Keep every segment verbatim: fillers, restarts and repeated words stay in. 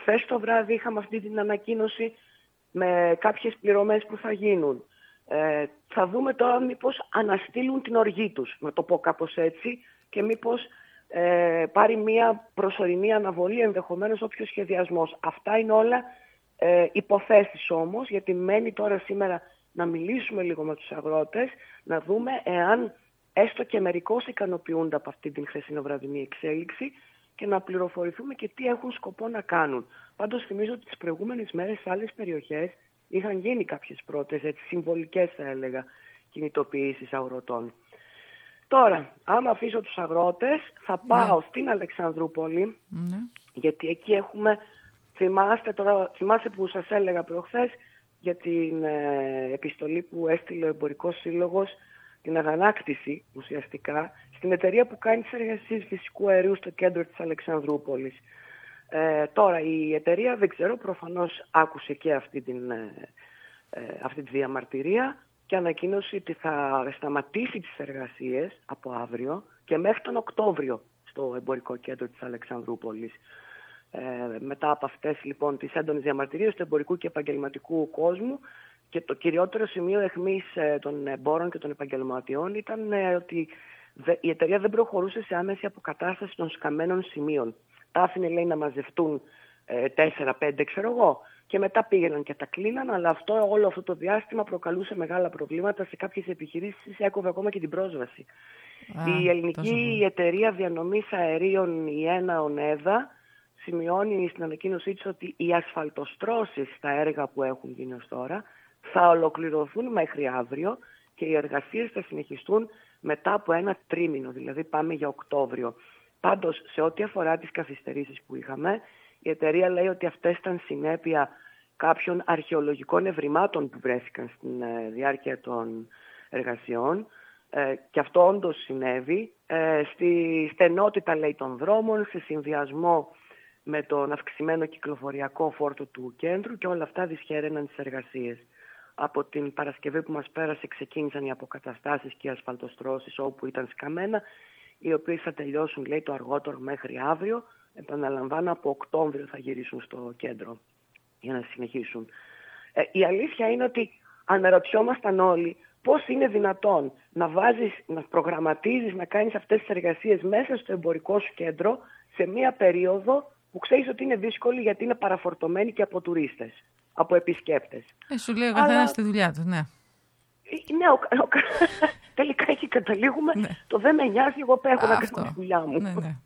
χθες το βράδυ είχαμε αυτή την ανακοίνωση με κάποιες πληρωμές που θα γίνουν. Ε, θα δούμε τώρα μήπως αναστείλουν την οργή τους, να το πω κάπως έτσι, και μήπως ε, πάρει μια προσωρινή αναβολή, ενδεχομένως όποιος σχεδιασμός. Αυτά είναι όλα ε, υποθέσεις όμως, γιατί μένει τώρα σήμερα να μιλήσουμε λίγο με τους αγρότες, να δούμε εάν έστω και μερικώς ικανοποιούνται από αυτή την χθεσινοβραδινή εξέλιξη και να πληροφορηθούμε και τι έχουν σκοπό να κάνουν. Πάντως θυμίζω ότι τις προηγούμενες μέρες σε άλλες περιοχές είχαν γίνει κάποιες πρώτες, έτσι, συμβολικές θα έλεγα, κινητοποιήσεις αγροτών. Τώρα, άμα αφήσω τους αγρότες, θα πάω ναι. στην Αλεξανδρούπολη, ναι. γιατί εκεί έχουμε, θυμάστε, τώρα, θυμάστε που σας έλεγα προχθές για την ε, επιστολή που έστειλε ο Εμπορικός Σύλλογος, την αγανάκτηση ουσιαστικά, στην εταιρεία που κάνει τις εργασίες φυσικού αερίου στο κέντρο της Αλεξανδρούπολης. Ε, τώρα η εταιρεία, δεν ξέρω, προφανώς άκουσε και αυτή, την, ε, ε, αυτή τη διαμαρτυρία και ανακοίνωσε ότι θα σταματήσει τις εργασίες από αύριο και μέχρι τον Οκτώβριο στο εμπορικό κέντρο της Αλεξανδρούπολης. Ε, μετά από αυτές λοιπόν τις έντονες διαμαρτυρίες του εμπορικού και επαγγελματικού κόσμου, και το κυριότερο σημείο αιχμής ε, των εμπόρων και των επαγγελματιών ήταν ε, ότι δε, η εταιρεία δεν προχωρούσε σε άμεση αποκατάσταση των σκαμμένων σημείων. Τα άφηνε, λέει, να μαζευτούν τέσσερα πέντε, ξέρω εγώ, και μετά πήγαιναν και τα κλείναν, αλλά αυτό, όλο αυτό το διάστημα προκαλούσε μεγάλα προβλήματα σε κάποιες επιχειρήσεις, έκοβε ακόμα και την πρόσβαση. Α, η ελληνική η εταιρεία διανομής αερίων, η ΕΝΑ ΟΝΕΔΑ, σημειώνει στην ανακοίνωσή της ότι οι ασφαλτοστρώσεις στα έργα που έχουν γίνει ως τώρα θα ολοκληρωθούν μέχρι αύριο και οι εργασίες θα συνεχιστούν μετά από ένα τρίμηνο, δηλαδή πάμε για Οκτώβριο. Πάντως, σε ό,τι αφορά τις καθυστερήσεις που είχαμε, η εταιρεία λέει ότι αυτές ήταν συνέπεια κάποιων αρχαιολογικών ευρημάτων που βρέθηκαν στην ε, διάρκεια των εργασιών ε, και αυτό όντως συνέβη ε, στη στενότητα, λέει, των δρόμων, σε συνδυασμό με τον αυξημένο κυκλοφοριακό φόρτο του κέντρου, και όλα αυτά δυσχέραιναν τις εργασίες. Από την Παρασκευή που μας πέρασε ξεκίνησαν οι αποκαταστάσεις και οι ασφαλτοστρώσεις όπου ήταν σκαμμένα, οι οποίες θα τελειώσουν, λέει, το αργότερο μέχρι αύριο. Επαναλαμβάνω, από Οκτώβριο θα γυρίσουν στο κέντρο για να συνεχίσουν. Ε, η αλήθεια είναι ότι αναρωτιόμασταν όλοι πώς είναι δυνατόν να βάζεις, να προγραμματίζεις, να κάνεις αυτές τις εργασίες μέσα στο εμπορικό σου κέντρο σε μία περίοδο που ξέρεις ότι είναι δύσκολη, γιατί είναι παραφορτωμένη και από τουρίστες, από επισκέπτες. Ε, σου λέει ο καθένας Αλλά... τη δουλειά του, ναι. Ναι, ο, ο, τελικά εκεί καταλήγουμε, ναι. Το δεν με νοιάζει, εγώ πέχω να κάνω τη δουλειά μου. Ναι, ναι.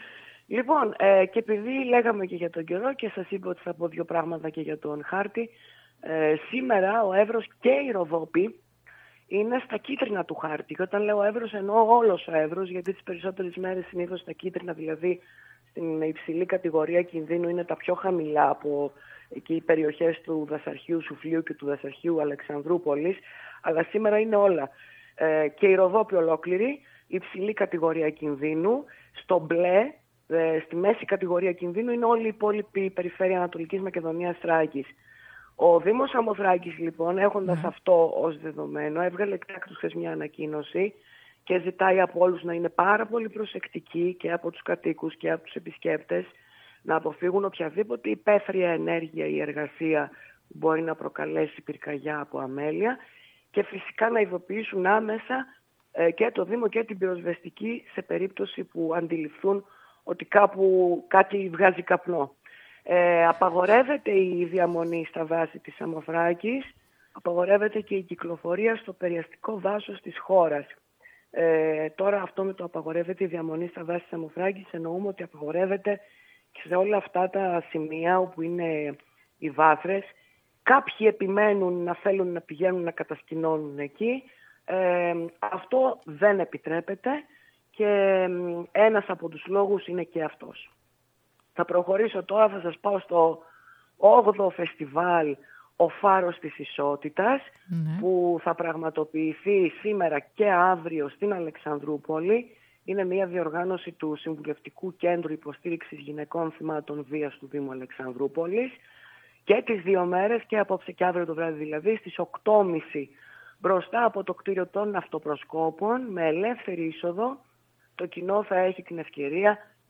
Λοιπόν, ε, και επειδή λέγαμε και για τον καιρό και σας είπα ότι θα πω δύο πράγματα και για τον χάρτη, ε, σήμερα ο Εύρος και η Ροδόπη είναι στα κίτρινα του χάρτη. Και όταν λέω Εύρος εννοώ όλος ο Εύρος, γιατί τις περισσότερες μέρες συνήθως τα κίτρινα, δηλαδή στην υψηλή κατηγορία κινδύνου, είναι τα πιο χαμηλά από εκεί οι περιοχές του Δασαρχείου Σουφλίου και του Δασαρχείου Αλεξανδρούπολης, αλλά σήμερα είναι όλα. Ε, και η Ροδόπη ολόκληρη, υψηλή κατηγορία κινδύνου, στο μπλε, ε, στη μέση κατηγορία κινδύνου είναι όλη η υπόλοιπη περιφέρεια Ανατολικής Μακεδονίας Θράκης. Ο Δήμος Σαμοθράκης, λοιπόν, έχοντας mm. αυτό ως δεδομένο, έβγαλε εκτάκτως χθες μια ανακοίνωση και ζητάει από όλους να είναι πάρα πολύ προσεκτικοί, και από τους κατοίκους και από τους επισκέπτες, να αποφύγουν οποιαδήποτε υπαίθρια ενέργεια ή εργασία που μπορεί να προκαλέσει πυρκαγιά από αμέλεια, και φυσικά να ειδοποιήσουν άμεσα ε, και το Δήμο και την πυροσβεστική σε περίπτωση που αντιληφθούν ότι κάπου κάτι βγάζει καπνό. Ε, απαγορεύεται η διαμονή στα δάση της Σαμοθράκης, απαγορεύεται και η κυκλοφορία στο περιαστικό δάσος της χώρας. Ε, τώρα αυτό με το απαγορεύεται η διαμονή στα δάση της Σαμοθράκης εννοούμε ότι απαγορεύεται και σε όλα αυτά τα σημεία όπου είναι οι βάθρες. Κάποιοι επιμένουν να θέλουν να πηγαίνουν να κατασκηνώνουν εκεί. Ε, αυτό δεν επιτρέπεται και ένας από τους λόγους είναι και αυτός. Θα προχωρήσω τώρα, θα σας πάω στο όγδοο φεστιβάλ «Ο Φάρος της Ισότητας», ναι. που θα πραγματοποιηθεί σήμερα και αύριο στην Αλεξανδρούπολη. Είναι μια διοργάνωση του Συμβουλευτικού Κέντρου Υποστήριξης Γυναικών Θυμάτων Βίας του Δήμου Αλεξανδρούπολης, και τις δύο μέρες, και απόψε και αύριο το βράδυ, δηλαδή στις οκτώ και μισή, μπροστά από το κτίριο των αυτοπροσκόπων, με ελεύθερη είσοδο. Το κοινό θα έχει την ευκαιρία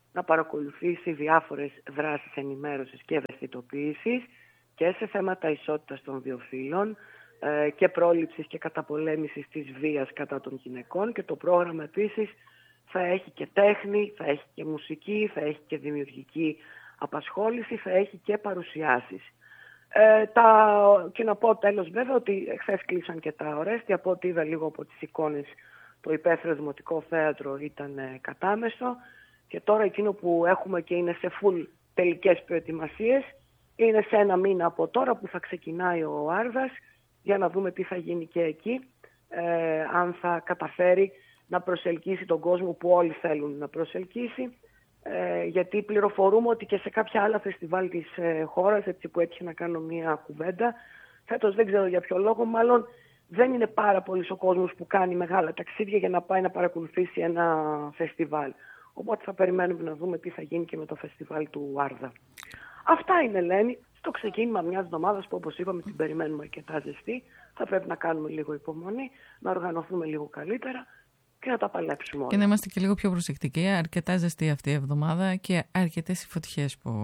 να παρακολουθήσει διάφορες δράσεις ενημέρωσης και ευαισθητοποίησης και σε θέματα ισότητας των δύο φύλων ε, και πρόληψης και καταπολέμησης της βίας κατά των γυναικών, και το πρόγραμμα επίσης θα έχει και τέχνη, θα έχει και μουσική, θα έχει και δημιουργική απασχόληση, θα έχει και παρουσιάσεις. Ε, τα... Και να πω τέλος βέβαια ότι χθες κλείσαν και τα Ορέστη. Από ό,τι είδα λίγο από τις εικόνες, το υπαίθριο Δημοτικό Θέατρο ήταν ε, κατάμεσο, και τώρα εκείνο που έχουμε και είναι σε full τελικές προετοιμασίες είναι σε ένα μήνα από τώρα που θα ξεκινάει ο Άρδας, για να δούμε τι θα γίνει και εκεί, ε, αν θα καταφέρει να προσελκύσει τον κόσμο που όλοι θέλουν να προσελκύσει, ε, γιατί πληροφορούμε ότι και σε κάποια άλλα φεστιβάλ της ε, χώρας, έτσι που έτυχε να κάνω μια κουβέντα, φέτος δεν ξέρω για ποιο λόγο, μάλλον δεν είναι πάρα πολύς ο κόσμος που κάνει μεγάλα ταξίδια για να πάει να παρακολουθήσει ένα φεστιβάλ. Οπότε θα περιμένουμε να δούμε τι θα γίνει και με το φεστιβάλ του Άρδα. Αυτά είναι, Ελένη, στο ξεκίνημα μιας εβδομάδας που, όπως είπαμε, την περιμένουμε αρκετά ζεστή. Θα πρέπει να κάνουμε λίγο υπομονή, να οργανωθούμε λίγο καλύτερα και να τα παλέψουμε όλα. Και να είμαστε και λίγο πιο προσεκτικοί. Αρκετά ζεστή αυτή η εβδομάδα και αρκετές οι φωτιές που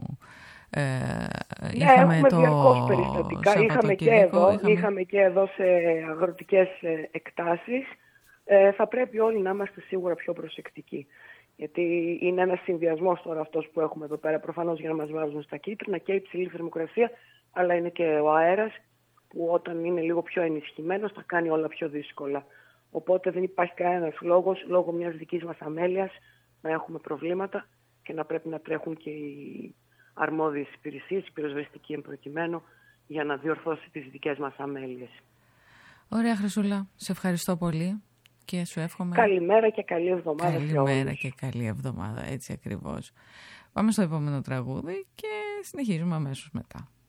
ε, ναι, είχαμε έχουμε το διαρκώς περιστατικά. Είχαμε και, εδώ, είχαμε... είχαμε και εδώ σε αγροτικές εκτάσεις. Ε, θα πρέπει όλοι να είμαστε σίγουρα πιο προσεκτικοί. Γιατί είναι ένας συνδυασμός τώρα αυτός που έχουμε εδώ πέρα, προφανώς για να μας βάζουν στα κίτρινα, και η υψηλή θερμοκρασία, αλλά είναι και ο αέρας που όταν είναι λίγο πιο ενισχυμένος θα κάνει όλα πιο δύσκολα. Οπότε δεν υπάρχει κανένας λόγος, λόγω μιας δικής μας αμέλειας, να έχουμε προβλήματα και να πρέπει να τρέχουν και οι αρμόδιες υπηρεσίες, η πυροσβεστική εμπροκειμένου, για να διορθώσει τις δικές μας αμέλειες. Ωραία, Χρυσούλα, σε ευχαριστώ πολύ. Και σου εύχομαι... Καλημέρα και καλή εβδομάδα. Καλημέρα και καλή εβδομάδα, έτσι ακριβώς. Πάμε στο επόμενο τραγούδι και συνεχίζουμε αμέσως μετά.